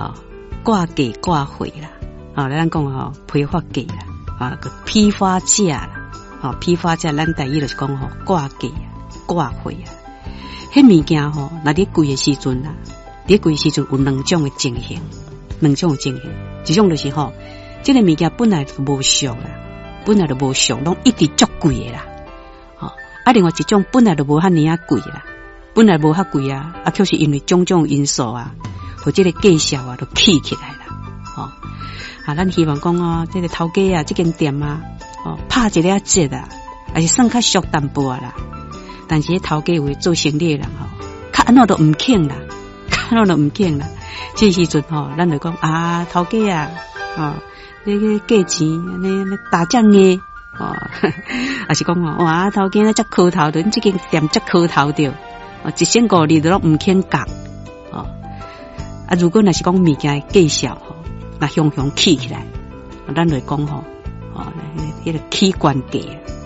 哈，挂价挂货啦，啊，咱讲吼批发价啦，啊个批发价啦，啊批发价咱第一就是讲吼挂价挂货啊，迄物件吼，那伫贵的时阵啦，伫贵时阵有两种的情形，一种就是吼，这个物件本来就无俗啦，拢一直足贵的啦，哦，啊另外一种本来就无遐尼啊贵啦。本来无遐贵啊，却是因为种种因素啊，或者个介绍啊，都起来啦。哦，啊，咱希望讲哦，这个头家啊，这间店啊，哦，拍一个折啊，还是算较俗淡薄啦。但是头家为做生意的人吼，较安怎都唔肯啦，这时阵吼，咱就讲啊，头家啊，哦，那个价钱那大降嘅，哦，还是讲哦，哇，头家遮磕头的，你这间店遮磕头的。一千500都拢唔肯讲，哦，啊，如果那是讲物件介绍吼，那雄起来，咱来讲吼，哦，迄个起关价，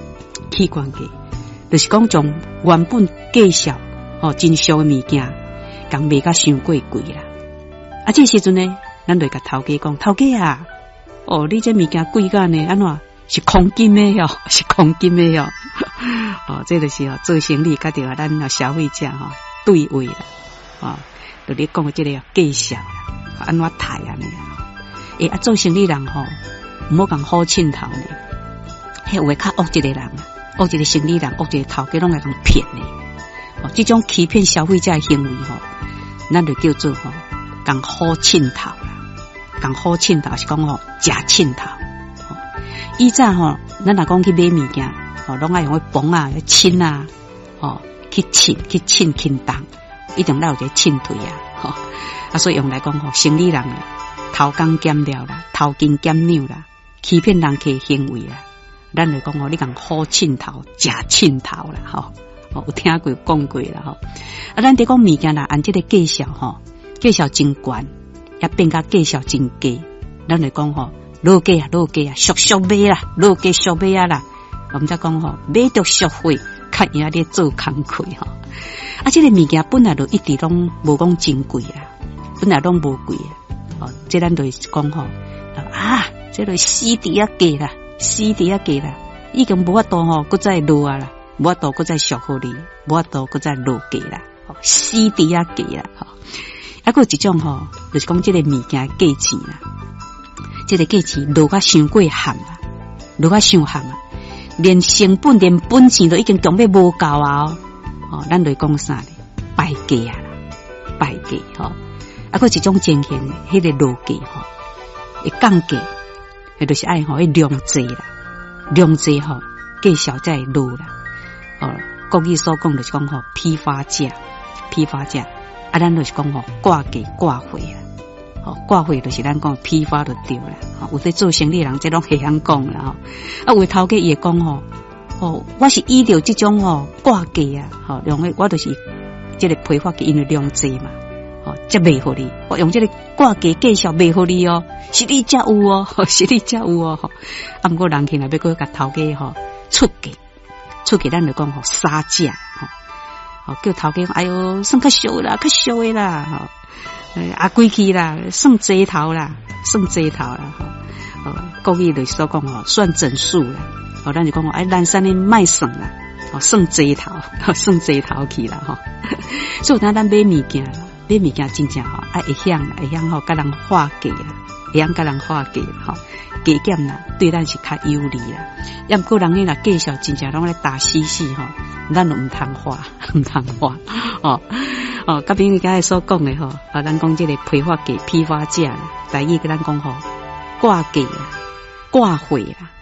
就是讲从原本介绍哦真俗的物件，讲卖甲伤过贵啦。啊，这时阵呢，咱来甲头家讲，头家啊，哦，你这物件贵甲呢，安怎是空金的哟，哦，这就是哦，做生意甲着咱消费者吼对位啦，哦，就你讲的这个介绍啦，安怎抬安尼啊？做生意人吼，唔好讲好凊头呢，迄有诶较恶一个人，恶一个生意人，恶一个头家拢来讲骗呢。哦，这种欺骗消费者的行为吼，咱就叫做吼讲好凊头啦，讲好凊头是讲吼假凊头。以前吼，咱若讲去买物件。哦，拢爱用个磅啊、称啊，哦，去称重，一定要有一个称腿啊，吼、啊，所以用来讲吼，生意人啦，偷工减料啦，偷斤减两啦，欺骗人客行为啦，咱来讲吼，你讲好称头、假称头啦，吼、哦，有听过讲过啦，吼、啊，咱伫讲物件啦，按这个介绍吼，介绍真悬，也变甲介绍真低，咱来讲吼，落价啊，俗买啦，落价俗买啊啦。我们再讲吼，买着俗货，较赢咧做工课吼。啊，这个物件本来就一直拢无讲真贵啦，本来拢无贵啊。哦，这咱就是讲吼，啊，这个死伫啊价啦，已经无法度吼，搁再落啊啦，无法度搁再俗互你，无法度搁再落价啦，死伫啊价啦，吼。还有一种吼，就是讲这个物件价钱啦，这个价钱落甲伤过咸啦，连成本连本钱都已经强要无够啊！哦，咱来讲啥呢？败价吼，啊，个一种情形，迄个落价吼，会降价，迄就是爱吼，迄量济吼，介绍才会落啦。哦，国语所讲就是讲吼，批发价，啊，咱就是讲吼，挂价挂货啊。挂货就是咱讲批发就对啦，有在做生意人这种会晓讲啦吼。啊，有头家也讲吼，我是依照这种挂价啊，用的我就是这个批发价，因为量济嘛，才卖互你。我用这个挂价介绍卖互你哦，是你才有哦，啊，不过人起来要搁甲头家出价，咱就讲杀价叫头家哎哟，算较俗啦，啊，贵气啦，算济头啦，国语就是所讲算整数啦，咱就讲咱山的卖算啦，算济头去啦，所以咱买物件真正会晓甲人化价啦，加减啦，对咱是较有利啦。要不过人家若介绍真正拢来打死咱就唔通花甲比如刚才所讲的咱讲这个批发价啦，第一个咱讲挂价啦，挂货啦。